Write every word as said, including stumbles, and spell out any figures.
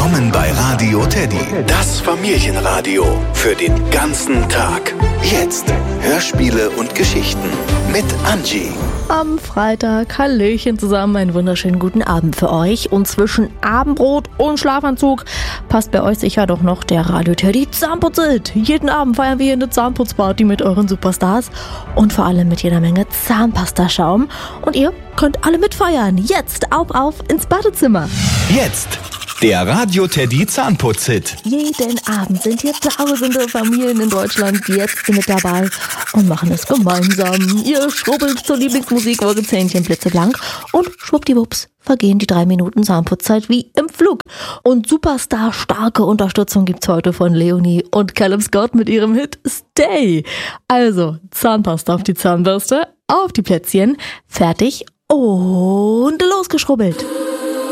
Willkommen bei Radio Teddy, das Familienradio für den ganzen Tag. Jetzt Hörspiele und Geschichten mit Angie. Am Freitag, Hallöchen zusammen, einen wunderschönen guten Abend für euch. Und zwischen Abendbrot und Schlafanzug passt bei euch sicher doch noch der Radio Teddy Zahnputz-It. Jeden Abend feiern wir hier eine Zahnputzparty mit euren Superstars und vor allem mit jeder Menge Zahnpastaschaum. Und ihr könnt alle mitfeiern. Jetzt auf, auf ins Badezimmer. Jetzt der Radio Teddy Zahnputz-Hit. Jeden Abend sind hier tausende Familien in Deutschland jetzt mit dabei und machen es gemeinsam. Ihr schrubbelt zur Lieblingsmusik eure Zähnchen blitzeblank und schwuppdiwupps vergehen die drei Minuten Zahnputzzeit wie im Flug. Und Superstar starke Unterstützung gibt's heute von Leonie und Callum Scott mit ihrem Hit Stay. Also Zahnpasta auf die Zahnbürste, auf die Plätzchen, fertig und losgeschrubbelt.